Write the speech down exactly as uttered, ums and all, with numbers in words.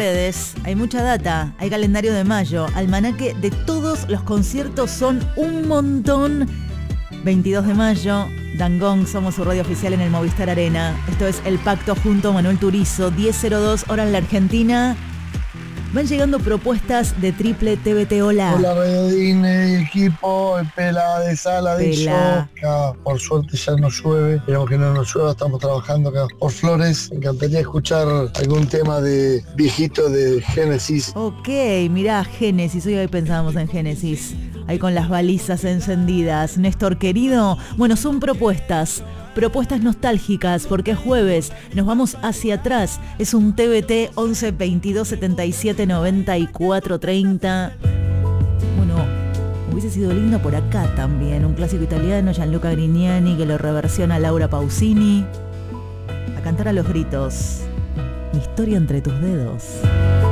redes, hay mucha data, hay calendario de mayo, almanaque de todos los conciertos, son un montón. veintidós de mayo, Dangond, somos su radio oficial en el Movistar Arena. Esto es El Pacto junto a Manuel Turizo, diez cero dos hora en la Argentina. Van llegando propuestas de Triple T V T. Hola. Hola, Radio Disney, equipo, el Pela de Sala de Pela. Acá, por suerte ya no llueve, esperamos que no nos llueva, estamos trabajando acá por Flores. Me encantaría escuchar algún tema de viejito de Génesis. Ok, mirá, Génesis, hoy pensábamos en Génesis. Ahí con las balizas encendidas. Néstor querido, bueno, son propuestas. Propuestas nostálgicas, porque es jueves, nos vamos hacia atrás. Es un T V T once veintidós setenta y siete noventa y cuatro treinta. Bueno, hubiese sido lindo por acá también. Un clásico italiano, Gianluca Grignani, que lo reversiona Laura Pausini. A cantar a los gritos. Mi historia entre tus dedos.